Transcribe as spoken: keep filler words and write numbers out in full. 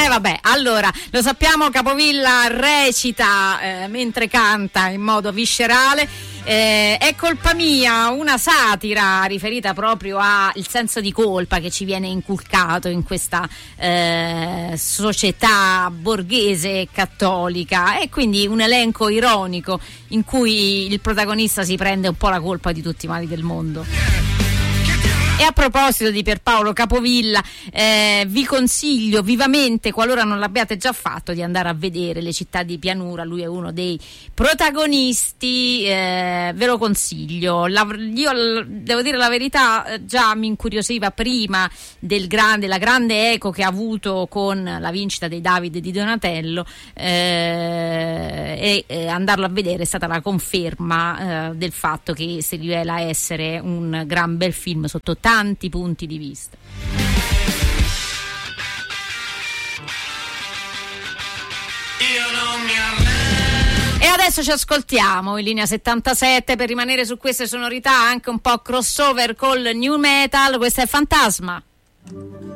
Eh vabbè, allora, lo sappiamo, Capovilla recita eh, mentre canta in modo viscerale. Eh, è colpa mia, una satira riferita proprio al senso di colpa che ci viene inculcato in questa eh, società borghese e cattolica, e quindi un elenco ironico in cui il protagonista si prende un po' la colpa di tutti i mali del mondo. E a proposito di Pierpaolo Capovilla, eh, vi consiglio vivamente, qualora non l'abbiate già fatto, di andare a vedere Le città di pianura. Lui è uno dei protagonisti, eh, ve lo consiglio. La, io devo dire la verità, già mi incuriosiva prima del grande, la grande eco che ha avuto con la vincita dei David di Donatello, eh, e eh, andarlo a vedere è stata la conferma eh, del fatto che si rivela essere un gran bel film sotto tanti punti di vista. E adesso ci ascoltiamo in linea settantasette per rimanere su queste sonorità anche un po' crossover col new metal. Questo è Fantasma.